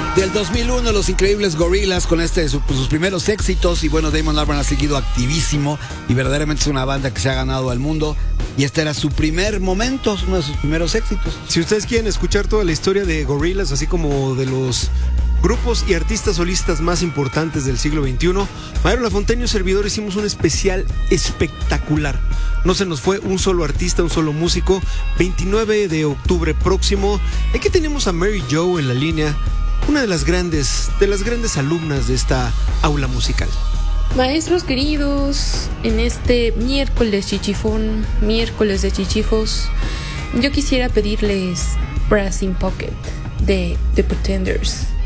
Del 2001, los increíbles Gorillaz con sus primeros éxitos. Y bueno, Damon Albarn ha seguido activísimo y verdaderamente es una banda que se ha ganado al mundo. Y este era su primer momento, uno de sus primeros éxitos. Si ustedes quieren escuchar toda la historia de Gorillaz, así como de los grupos y artistas solistas más importantes del siglo XXI, Mayro Lafontaine y un servidor hicimos un especial espectacular. No se nos fue un solo artista, un solo músico. 29 de octubre próximo. Aquí tenemos a Mary Jo en la línea, una de las grandes alumnas de esta aula musical. Maestros queridos, en este miércoles chichifón, miércoles de chichifos, yo quisiera pedirles Brass in Pocket de The Pretenders.